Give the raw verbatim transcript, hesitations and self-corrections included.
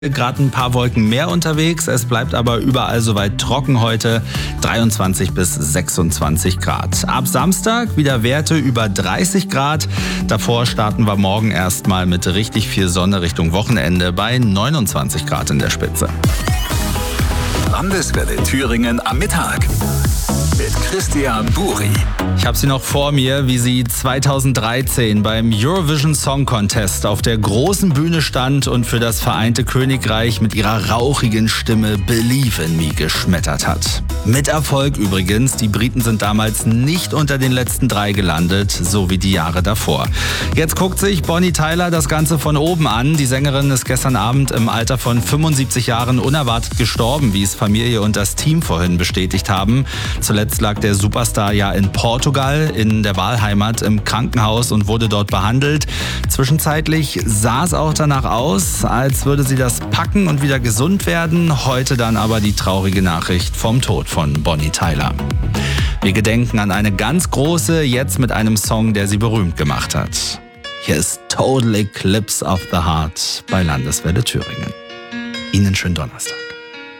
Gerade ein paar Wolken mehr unterwegs, es bleibt aber überall soweit trocken heute, dreiundzwanzig bis sechsundzwanzig Grad. Ab Samstag wieder Werte über dreißig Grad, davor starten wir morgen erstmal mit richtig viel Sonne Richtung Wochenende bei neunundzwanzig Grad in der Spitze. Landeswelle Thüringen am Mittag mit Christian Buri. Ich habe sie noch vor mir, wie sie zweitausenddreizehn beim Eurovision Song Contest auf der großen Bühne stand und für das Vereinte Königreich mit ihrer rauchigen Stimme Believe in Me geschmettert hat. Mit Erfolg übrigens, die Briten sind damals nicht unter den letzten drei gelandet, so wie die Jahre davor. Jetzt guckt sich Bonnie Tyler das Ganze von oben an. Die Sängerin ist gestern Abend im Alter von fünfundsiebzig Jahren unerwartet gestorben, wie es Familie und das Team vorhin bestätigt haben. Zuletzt lag der Superstar ja in Portugal, in der Wahlheimat, im Krankenhaus und wurde dort behandelt. Zwischenzeitlich sah es auch danach aus, als würde sie das packen und wieder gesund werden. Heute dann aber die traurige Nachricht vom Tod von Bonnie Tyler. Wir gedenken an eine ganz große, jetzt mit einem Song, der sie berühmt gemacht hat. Hier ist Total Eclipse of the Heart bei Landeswelle Thüringen. Ihnen schönen Donnerstag.